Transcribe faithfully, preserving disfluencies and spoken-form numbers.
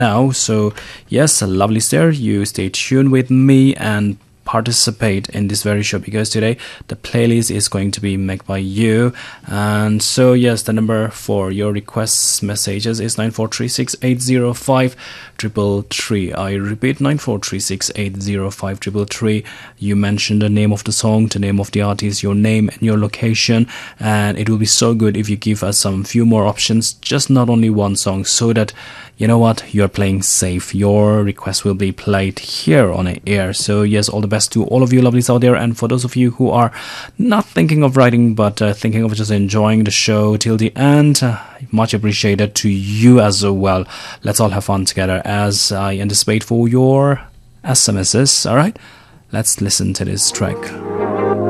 now. So yes, lovely sir, you stay tuned with me and participate in this very show, because today the playlist is going to be made by you. And so yes, the number for your requests messages is nine four three six eight zero five triple three. I repeat, nine four three six eight zero five triple three. You mention the name of the song, the name of the artist, your name and your location, and it will be so good if you give us some few more options, just not only one song, so that you know what, you're playing safe. Your request will be played here on air. So yes, all the best to all of you lovelies out there. And for those of you who are not thinking of writing, but uh, thinking of just enjoying the show till the end, uh, much appreciated to you as well. Let's all have fun together as I anticipate for your S M Ses. All right, let's listen to this track.